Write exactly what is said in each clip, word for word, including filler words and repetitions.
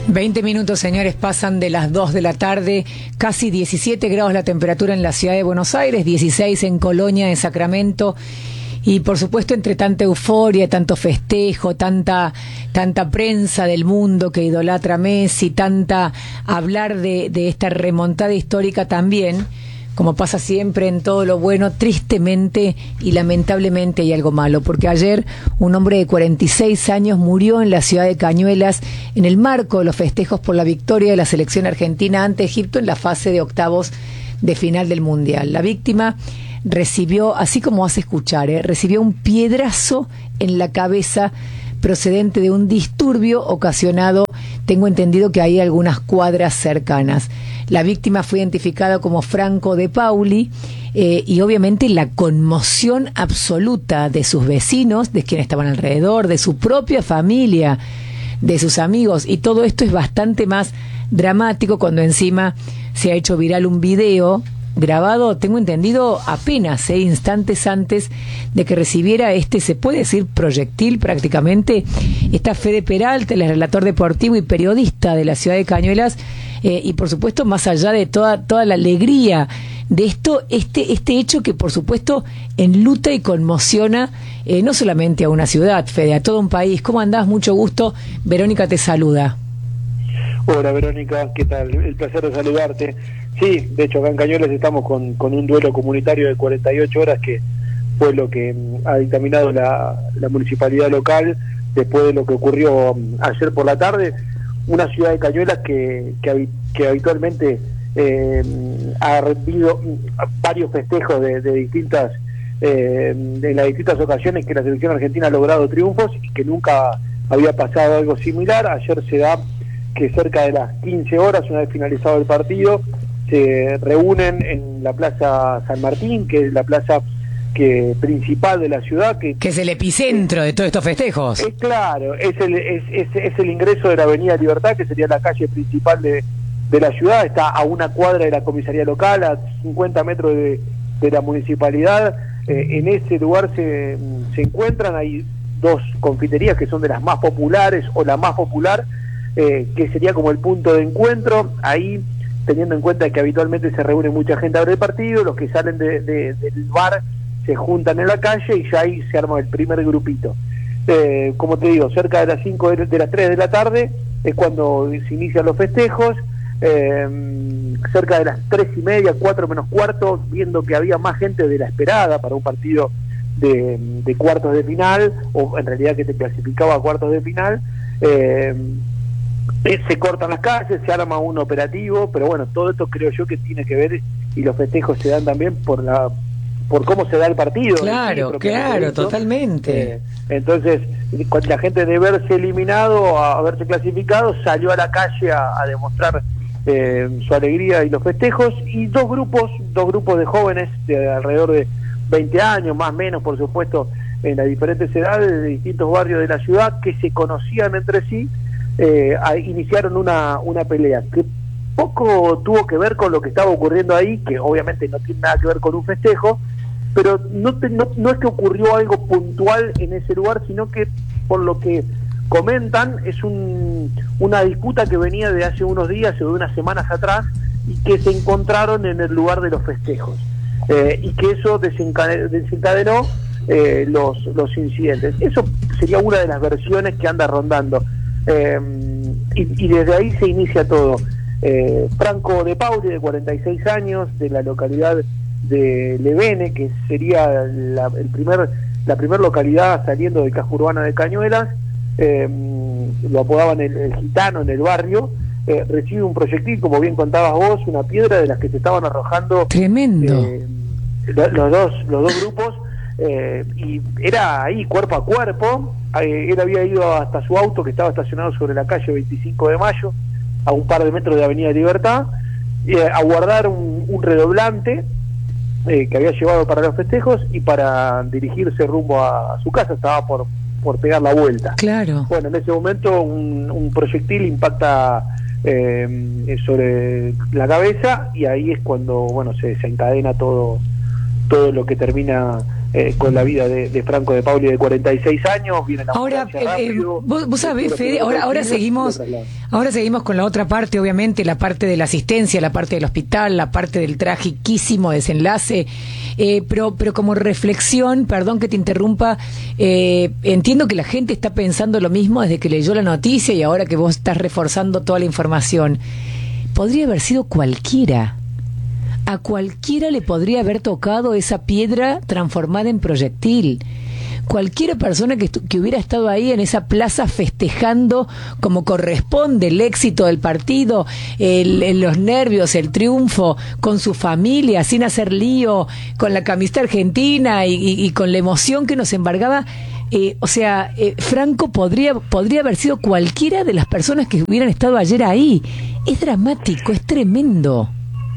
veinte minutos, señores, pasan de las dos de la tarde, casi diecisiete grados la temperatura en la ciudad de Buenos Aires, dieciséis en Colonia, en Sacramento, y por supuesto entre tanta euforia, tanto festejo, tanta tanta prensa del mundo que idolatra a Messi, tanta hablar de, de esta remontada histórica también, como pasa siempre en todo lo bueno, tristemente y lamentablemente hay algo malo, porque ayer un hombre de cuarenta y seis años murió en la ciudad de Cañuelas en el marco de los festejos por la victoria de la selección argentina ante Egipto en la fase de octavos de final del Mundial. La víctima recibió, así como hace escuchar, ¿eh? recibió un piedrazo en la cabeza procedente de un disturbio ocasionado, tengo entendido que hay algunas cuadras cercanas. La víctima fue identificada como Franco De Pauli eh, y obviamente la conmoción absoluta de sus vecinos, de quienes estaban alrededor, de su propia familia, de sus amigos, y todo esto es bastante más dramático cuando encima se ha hecho viral un video grabado, tengo entendido, apenas eh, instantes antes de que recibiera este, se puede decir, proyectil prácticamente. Está Fede Peralta, el relator deportivo y periodista de la ciudad de Cañuelas, eh, y por supuesto, más allá de toda, toda la alegría de esto, este, este hecho que por supuesto enluta y conmociona eh, no solamente a una ciudad, Fede, a todo un país. ¿Cómo andás? Mucho gusto. Verónica te saluda. Hola Verónica, ¿qué tal? El placer de saludarte. Sí, de hecho acá en Cañuelas estamos con, con un duelo comunitario de cuarenta y ocho horas que fue lo que ha dictaminado la, la municipalidad local después de lo que ocurrió ayer por la tarde. Una ciudad de Cañuelas que, que, que habitualmente eh, ha habido varios festejos de, de distintas eh, de las distintas ocasiones que la selección argentina ha logrado triunfos y que nunca había pasado algo similar. Ayer se da que cerca de las quince horas, una vez finalizado el partido, se reúnen en la Plaza San Martín, que es la plaza que principal de la ciudad. Que, que es el epicentro es, de todos estos festejos. Es claro, es el, es, es, es el ingreso de la Avenida Libertad, que sería la calle principal de, de la ciudad. Está a una cuadra de la comisaría local, a cincuenta metros de, de la municipalidad. Eh, en ese lugar se, se encuentran, hay dos confiterías que son de las más populares, o la más popular, eh, que sería como el punto de encuentro. Ahí, teniendo en cuenta que habitualmente se reúne mucha gente a ver el partido, los que salen de, de, del bar se juntan en la calle y ya ahí se arma el primer grupito. Eh, como te digo, cerca de las cinco de, de las tres de la tarde es cuando se inician los festejos. Eh, cerca de las tres y media, cuatro menos cuarto, viendo que había más gente de la esperada para un partido de, de cuartos de final, o en realidad que te clasificaba a cuartos de final, eh, se cortan las calles, se arma un operativo, pero bueno, todo esto creo yo que tiene que ver, y los festejos se dan también por la por cómo se da el partido. Claro, sí, claro, totalmente. Eh, entonces, cuando la gente de verse eliminado, a haberse clasificado, salió a la calle a, a demostrar eh, su alegría y los festejos, y dos grupos, dos grupos de jóvenes de alrededor de veinte años, más o menos, por supuesto, en las diferentes edades, de distintos barrios de la ciudad, que se conocían entre sí, Eh, iniciaron una, una pelea que poco tuvo que ver con lo que estaba ocurriendo ahí, que obviamente no tiene nada que ver con un festejo, pero no, te, no, no es que ocurrió algo puntual en ese lugar, sino que por lo que comentan es un, una disputa que venía de hace unos días o de unas semanas atrás, y que se encontraron en el lugar de los festejos, eh, y que eso desencadenó, desencadenó eh, los, los incidentes. Eso sería una de las versiones que anda rondando. Eh, y, y desde ahí se inicia todo. eh, Franco De Pauli, de cuarenta y seis años, de la localidad de Levene, que sería la, el primer, la primer localidad saliendo del casco urbano de Cañuelas, eh, lo apodaban el, el gitano en el barrio, eh, recibe un proyectil, como bien contabas vos, una piedra de las que se estaban arrojando. Tremendo. Eh, los, los, dos, los dos grupos, eh, y era ahí cuerpo a cuerpo. Eh, él había ido hasta su auto, que estaba estacionado sobre la calle veinticinco de mayo, a un par de metros de Avenida Libertad, eh, a guardar un, un redoblante eh, que había llevado para los festejos, y para dirigirse rumbo a, a su casa. Estaba por, por pegar la vuelta. Claro. Bueno, en ese momento un, un proyectil impacta eh, sobre la cabeza, y ahí es cuando, bueno, se, se encadena todo, todo lo que termina eh, con la vida de, de Franco de Pauli, de cuarenta y seis años. Viene la ahora, eh, rápido, vos, vos sabés, Fede, ahora, ahora seguimos ahora seguimos con la otra parte, obviamente, la parte de la asistencia, la parte del hospital, la parte del tragiquísimo desenlace, eh, pero, pero como reflexión, perdón que te interrumpa, eh, entiendo que la gente está pensando lo mismo desde que leyó la noticia y ahora que vos estás reforzando toda la información. Podría haber sido cualquiera. A cualquiera le podría haber tocado esa piedra transformada en proyectil. Cualquier persona que, que hubiera estado ahí en esa plaza festejando como corresponde el éxito del partido, el, el, los nervios, el triunfo, con su familia, sin hacer lío, con la camiseta argentina y, y, y con la emoción que nos embargaba. Eh, o sea, eh, Franco podría, podría haber sido cualquiera de las personas que hubieran estado ayer ahí. Es dramático, es tremendo.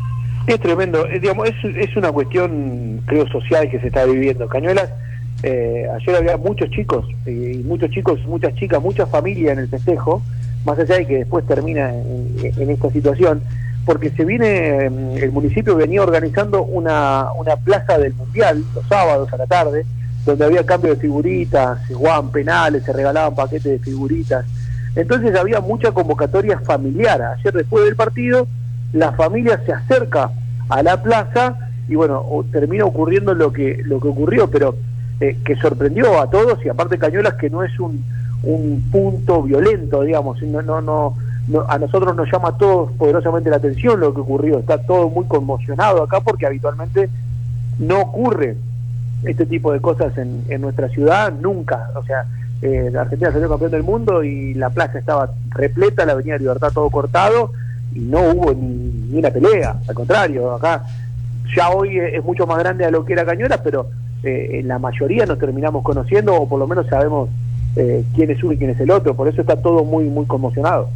Es tremendo, eh, digamos, es, es una cuestión, creo, social que se está viviendo. Cañuelas, eh, ayer había muchos chicos, eh, y muchos chicos, muchas chicas, muchas familias en el festejo, más allá de que después termina en, en esta situación, porque se viene, el municipio venía organizando una, una plaza del Mundial, los sábados a la tarde, donde había cambio de figuritas, se jugaban penales, se regalaban paquetes de figuritas. Entonces había mucha convocatoria familiar. Ayer, después del partido, la familia se acerca a la plaza y bueno, termina ocurriendo lo que lo que ocurrió, pero eh, que sorprendió a todos, y aparte Cañuelas, que no es un, un punto violento, digamos, no, no, no, no, a nosotros nos llama a todos poderosamente la atención lo que ocurrió. Está todo muy conmocionado acá porque habitualmente no ocurre este tipo de cosas en, en nuestra ciudad, nunca. O sea, eh, la Argentina salió campeón del mundo y la plaza estaba repleta, la Avenida Libertad todo cortado, y no hubo ni, ni una pelea, al contrario, acá ya hoy es mucho más grande a lo que era Cañuelas, pero eh, en la mayoría nos terminamos conociendo, o por lo menos sabemos eh, quién es uno y quién es el otro, por eso está todo muy muy conmocionado.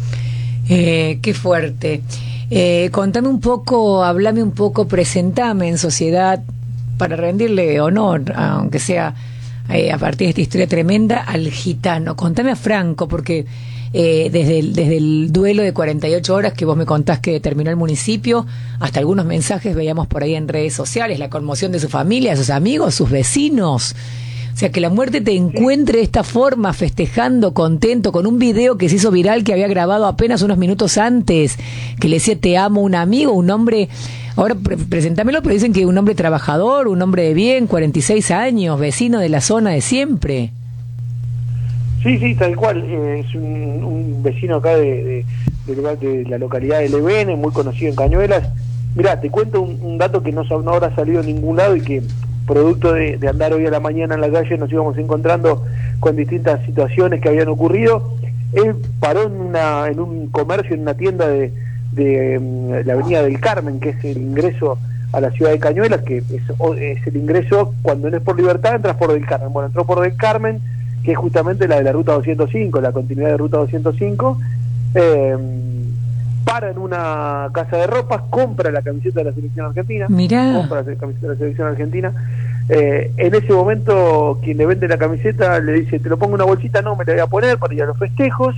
Eh, qué fuerte. Eh, contame un poco, hablame un poco, presentame en sociedad, para rendirle honor, aunque sea eh, a partir de esta historia tremenda, al gitano. Contame a Franco, porque eh, desde, el, desde el duelo de cuarenta y ocho horas que vos me contás que terminó el municipio, hasta algunos mensajes veíamos por ahí en redes sociales, la conmoción de su familia, sus amigos, sus vecinos. O sea, que la muerte te encuentre de esta forma, festejando, contento, con un video que se hizo viral que había grabado apenas unos minutos antes, que le decía te amo, un amigo, un hombre, ahora pre presentámelo, pero dicen que un hombre trabajador, un hombre de bien, cuarenta y seis años, vecino de la zona de siempre. Sí, sí, tal cual, eh, es un, un vecino acá de, de, de, de la localidad de Levene, muy conocido en Cañuelas. Mirá, te cuento un, un dato que no, no habrá salido en ningún lado y que, producto de, de andar hoy a la mañana en la calle, nos íbamos encontrando con distintas situaciones que habían ocurrido. Él paró en, una, en un comercio, en una tienda de, de um, la Avenida del Carmen, que es el ingreso a la ciudad de Cañuelas, que es, es el ingreso, cuando no es por Libertad, entras por Del Carmen. Bueno, entró por Del Carmen, que es justamente la de la Ruta doscientos cinco, la continuidad de Ruta doscientos cinco, eh, para en una casa de ropas, compra la camiseta de la selección argentina, Mirá. compra la camiseta de la selección argentina. Eh, en ese momento, quien le vende la camiseta le dice, te lo pongo en una bolsita, no, me la voy a poner para ir a los festejos,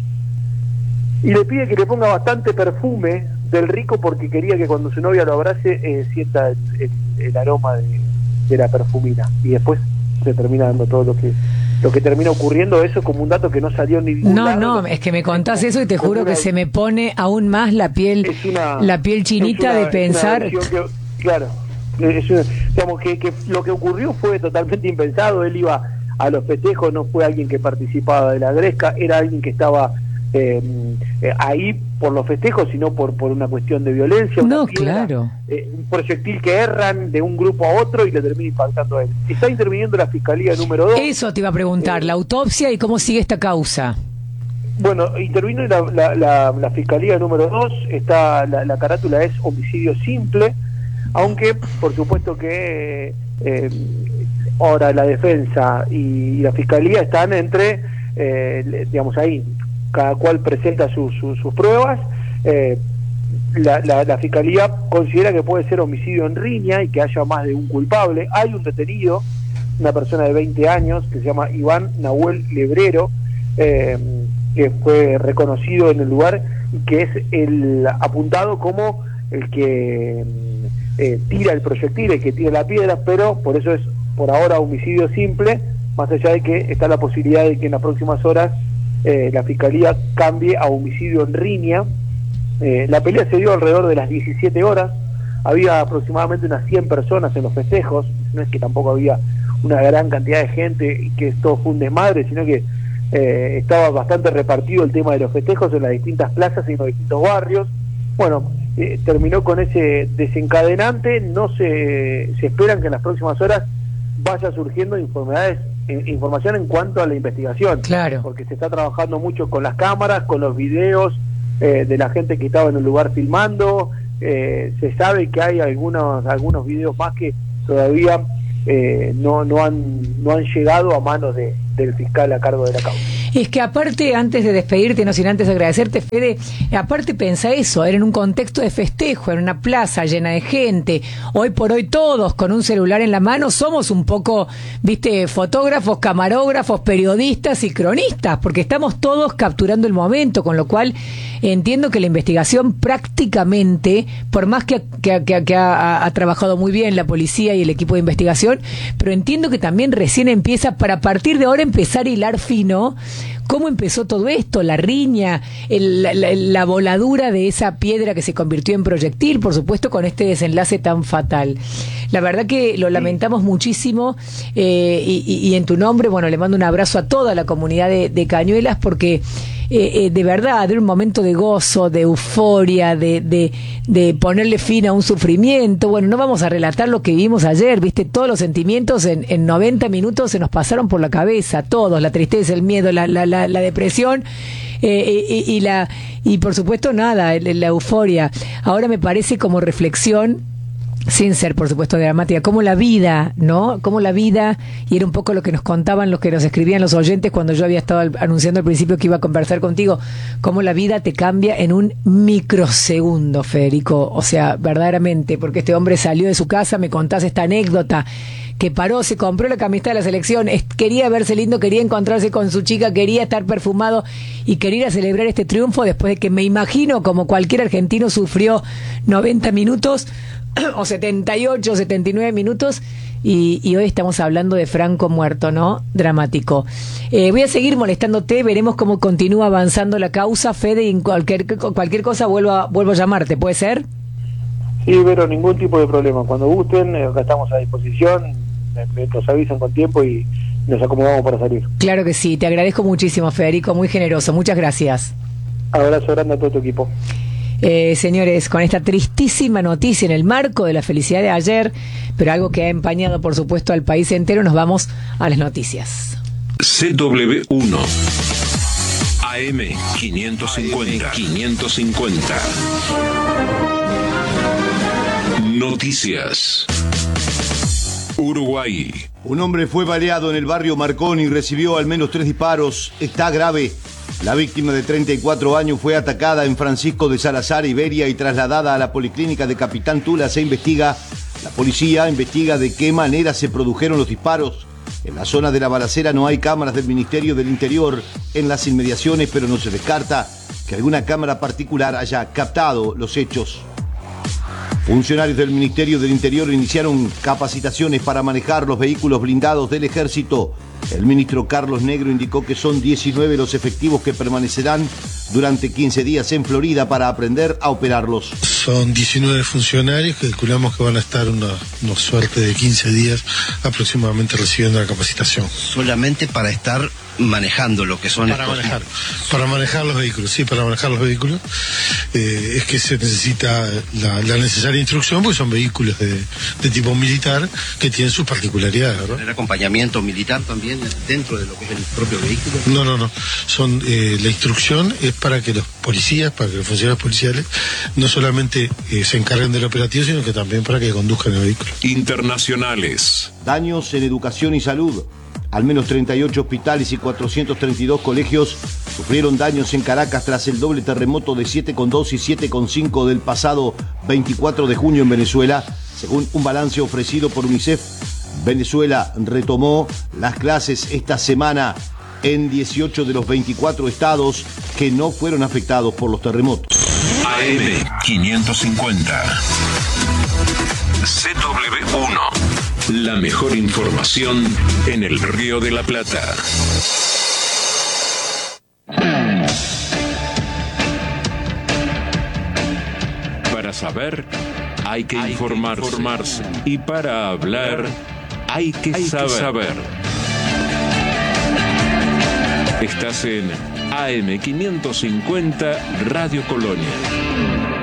y le pide que le ponga bastante perfume del rico, porque quería que cuando su novia lo abrace eh, sienta el, el, el aroma de, de la perfumina, y después se termina dando todo lo que lo que termina ocurriendo. Eso como un dato que no salió ni ningún No, lado. no, es que me contás eso y te juro que se me pone aún más la piel una, la piel chinita una, de pensar. Que, claro, es una, digamos que, que lo que ocurrió fue totalmente impensado. Él iba a los festejos, no fue alguien que participaba de la gresca, era alguien que estaba eh, eh, ahí por los festejos, sino por por una cuestión de violencia. Una no, piedra, claro. Eh, un proyectil que erran de un grupo a otro y le termina impactando a él. Está interviniendo la Fiscalía número dos. Eso te iba a preguntar, eh, la autopsia y cómo sigue esta causa. Bueno, intervino la, la, la, la Fiscalía número dos, está, la, la carátula es homicidio simple, aunque por supuesto que eh, ahora la defensa y, y la Fiscalía están entre, eh, digamos ahí, cada cual presenta su, su, sus pruebas. eh, la, la, la Fiscalía considera que puede ser homicidio en riña y que haya más de un culpable. Hay un detenido, una persona de veinte años, que se llama Iván Nahuel Lebrero, eh, que fue reconocido en el lugar y que es el apuntado como el que eh, tira el proyectil, el que tira la piedra, pero por eso es por ahora homicidio simple, más allá de que está la posibilidad de que en las próximas horas eh, la Fiscalía cambie a homicidio en riña. Eh, la pelea se dio alrededor de las diecisiete horas, había aproximadamente unas cien personas en los festejos, no es que tampoco había una gran cantidad de gente y que esto fue un desmadre, sino que eh, estaba bastante repartido el tema de los festejos en las distintas plazas y en los distintos barrios. Bueno, eh, terminó con ese desencadenante, no se, se esperan que en las próximas horas vaya surgiendo informaciones, eh, información en cuanto a la investigación, claro, porque se está trabajando mucho con las cámaras, con los videos eh, de la gente que estaba en el lugar filmando. Eh, se sabe que hay algunos algunos videos más que todavía eh, no no han no han llegado a manos de, del fiscal a cargo de la causa. Es que aparte, antes de despedirte, no sin antes agradecerte, Fede, aparte pensa eso, era en un contexto de festejo, en una plaza llena de gente, hoy por hoy todos con un celular en la mano somos un poco, viste, fotógrafos, camarógrafos, periodistas y cronistas, porque estamos todos capturando el momento, con lo cual entiendo que la investigación prácticamente, por más que, que, que, que ha, ha trabajado muy bien la policía y el equipo de investigación, pero entiendo que también recién empieza, para a partir de ahora empezar a hilar fino cómo empezó todo esto, la riña, el, la, la voladura de esa piedra que se convirtió en proyectil, por supuesto con este desenlace tan fatal. La verdad que lo lamentamos muchísimo eh, y, y, y en tu nombre, bueno, le mando un abrazo a toda la comunidad de, de Cañuelas, porque Eh, eh, de verdad, de un momento de gozo, de euforia, de, de, de ponerle fin a un sufrimiento. Bueno, no vamos a relatar lo que vivimos ayer, viste, todos los sentimientos en, en noventa minutos se nos pasaron por la cabeza, todos, la tristeza, el miedo, la, la, la, la depresión eh, y, y, la, y por supuesto nada, la euforia. Ahora me parece como reflexión, sin ser por supuesto dramática, como la vida, ¿no? Como la vida, y era un poco lo que nos contaban, los que nos escribían los oyentes cuando yo había estado al, anunciando al principio que iba a conversar contigo, cómo la vida te cambia en un microsegundo, Federico, o sea, verdaderamente, porque este hombre salió de su casa, me contás esta anécdota, que paró, se compró la camiseta de la selección, es, quería verse lindo, quería encontrarse con su chica, quería estar perfumado y quería ir a celebrar este triunfo después de que, me imagino, como cualquier argentino, sufrió noventa minutos o setenta y ocho, setenta y nueve minutos y, y hoy estamos hablando de Franco muerto, ¿no? Dramático. Eh, voy a seguir molestándote, veremos cómo continúa avanzando la causa, Fede, y en cualquier, cualquier cosa vuelvo a, vuelvo a llamarte, ¿puede ser? Sí, pero ningún tipo de problema. Cuando gusten, eh, acá estamos a disposición, eh, nos avisan con tiempo y nos acomodamos para salir. Claro que sí, te agradezco muchísimo, Federico, muy generoso, muchas gracias. Abrazo grande a todo tu equipo. Eh, señores, con esta tristísima noticia en el marco de la felicidad de ayer, pero algo que ha empañado por supuesto al país entero, nos vamos a las noticias. C W uno A M quinientos cincuenta quinientos cincuenta Noticias. Uruguay. Un hombre fue baleado en el barrio Marcón y recibió al menos tres disparos. Está grave. La víctima de treinta y cuatro años fue atacada en Francisco de Salazar, Iberia, y trasladada a la policlínica de Capitán Tula. Se investiga, la policía investiga de qué manera se produjeron los disparos. En la zona de la balacera no hay cámaras del Ministerio del Interior en las inmediaciones, pero no se descarta que alguna cámara particular haya captado los hechos. Funcionarios del Ministerio del Interior iniciaron capacitaciones para manejar los vehículos blindados del Ejército. El ministro Carlos Negro indicó que son diecinueve los efectivos que permanecerán durante quince días en Florida para aprender a operarlos. Son diecinueve funcionarios que calculamos que van a estar una, una suerte de quince días aproximadamente recibiendo la capacitación. Solamente para estar manejando lo que son para estos... manejar para manejar los vehículos, sí, para manejar los vehículos eh, es que se necesita la, la necesaria instrucción, porque son vehículos de, de tipo militar que tienen sus particularidades, ¿verdad? ¿El acompañamiento militar también dentro de lo que es el propio vehículo? No, no, no. Son eh, la instrucción es para que los policías, para que los funcionarios policiales no solamente eh, se encarguen del operativo, sino que también para que conduzcan el vehículo. Internacionales. Daños en educación y salud. Al menos treinta y ocho hospitales y cuatrocientos treinta y dos colegios sufrieron daños en Caracas tras el doble terremoto de siete coma dos y siete coma cinco del pasado veinticuatro de junio en Venezuela. Según un balance ofrecido por UNICEF, Venezuela retomó las clases esta semana en dieciocho de los veinticuatro estados que no fueron afectados por los terremotos. A M quinientos cincuenta C W uno La mejor información en el Río de la Plata. Para saber, hay que hay informarse. Que informarse. Y para hablar, hay que hay saber. Que saber. Estás en A M quinientos cincuenta Radio Colonia.